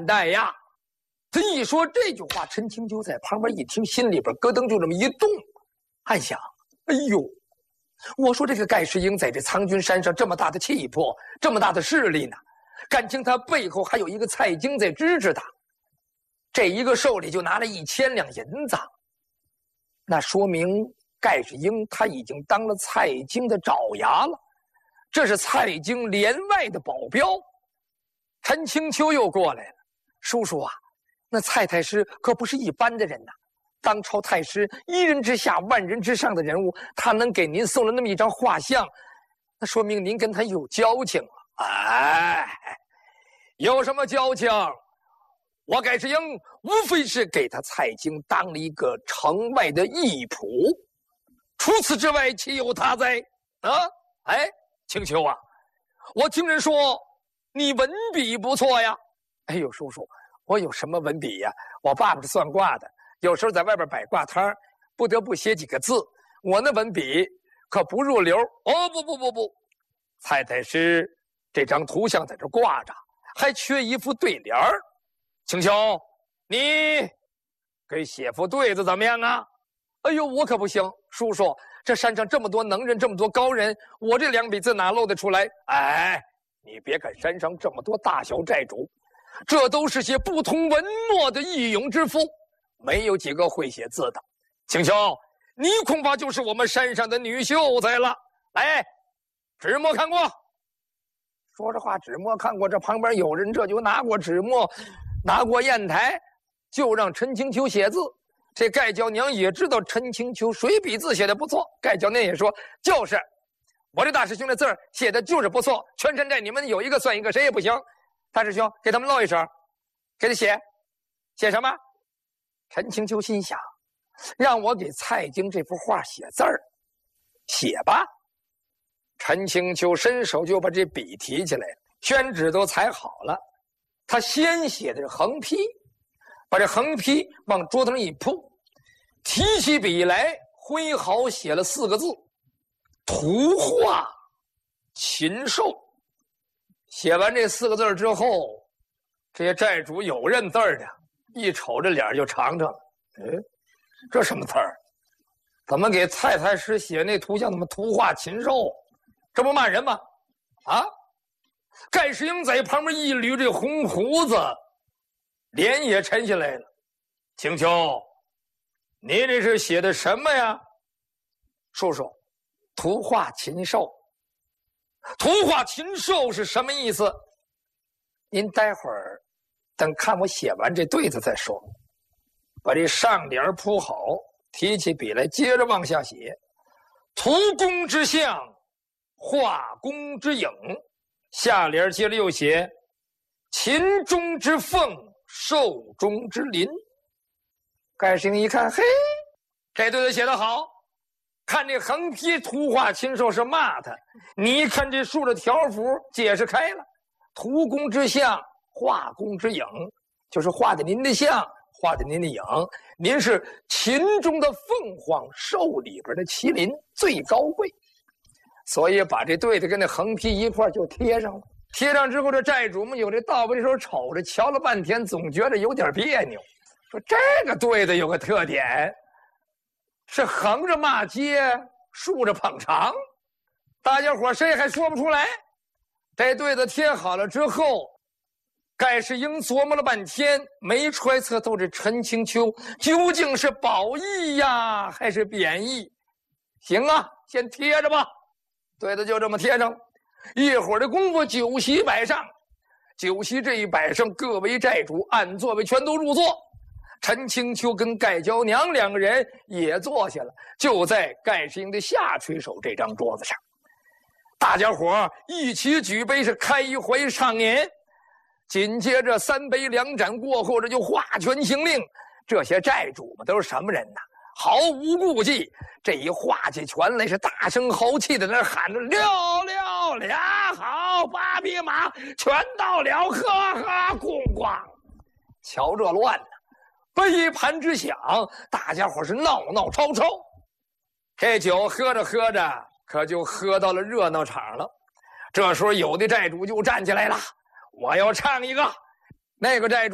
善待呀。他一说这句话，陈清秋在旁边一听，心里边咯噔就这么一动，暗想：哎呦，我说这个盖世英在这苍君山上这么大的气魄，这么大的势力呢，感情他背后还有一个蔡京在支持他，这一个寿礼就拿了1000两银子，那说明盖世英他已经当了蔡京的爪牙了，这是蔡京连外的保镖。陈清秋又过来了：叔叔啊，那蔡太师可不是一般的人呐，当朝太师1人之下万人之上的人物，他能给您送了那么一张画像，那说明您跟他有交情了。哎，有什么交情？我盖世英无非是给他蔡京当了一个城外的义仆，除此之外岂有他哉？啊，哎，清秋啊，我听人说你文笔不错呀。哎呦，叔叔，我有什么文笔呀？我爸爸是算卦的，有时候在外边摆卦摊，不得不写几个字，我那文笔可不入流。哦，不，蔡太师这张图像在这挂着，还缺一副对联儿。清秋，你给写副对子怎么样啊？哎呦，我可不行，叔叔，这山上这么多能人，这么多高人，我这2笔字哪露得出来？哎，你别看山上这么多大小寨主，这都是些不通文墨的义勇之夫，没有几个会写字的。清秋，你恐怕就是我们山上的女秀才了。来，纸墨看过。说着话，纸墨看过，这旁边有人这就拿过纸墨，拿过砚台，就让陈清秋写字。这盖娇娘也知道陈清秋水笔字写的不错，盖娇娘也说：就是我这大师兄的字儿写的就是不错，全山寨你们有一个算一个，谁也不行。大师兄，给他们露一手，给他写什么？陈清秋心想，让我给蔡京这幅画写字儿，写吧。陈清秋伸手就把这笔提起来了，宣纸都裁好了，他先写的是横批，把这横批往桌子上一铺，提起笔来挥毫写了4个字：图画禽兽。写完这4个字之后，这些寨主有认字的，一瞅这脸就尝尝了。这什么字儿？怎么给蔡太师写那图像？怎么图画禽兽？这不骂人吗？啊！盖世英在旁边一捋这红胡子，脸也沉下来了。清秋，你这是写的什么呀？叔叔，图画禽兽。图画禽兽是什么意思？您待会儿等看我写完这对子再说。把这上联铺好，提起笔来接着往下写：图工之象，画工之影。下联接着又写：禽中之凤，兽中之麟。盖世英一看，嘿，这对子写得好。看这横批图画禽兽是骂他，你一看这竖着条幅解释开了，图工之象，画工之影，就是画的您的像，画的您的影，您是禽中的凤凰，兽里边的麒麟，最高贵，所以把这对子跟那横批一块就贴上了。贴上之后，这寨主们有这倒背手瞅着瞧了半天，总觉得有点别扭，说这个对子有个特点，是横着骂街，竖着捧场，大家伙谁还说不出来。这对子贴好了之后，盖世英琢磨了半天，没揣测透这陈清秋究竟是褒义呀还是贬义。行啊，先贴着吧。对子就这么贴上。一会儿的功夫，酒席摆上。酒席这一摆上，各位寨主按座位全都入座。陈清秋跟盖娇娘2个人也坐下了，就在盖世英的下垂手这张桌子上。大家伙一起举杯，是开怀畅饮。紧接着3杯2盏过后，这就划拳行令。这些寨主们都是什么人呢？毫无顾忌，这一划起拳来，是大声豪气的在那喊着：6、6、俩好，8匹马，全到了，呵呵，咣咣。瞧这乱呢，杯盘之响，大家伙是闹闹吵吵。这酒喝着喝着，可就喝到了热闹场了。这时候有的寨主就站起来了，我要唱一个。那个寨主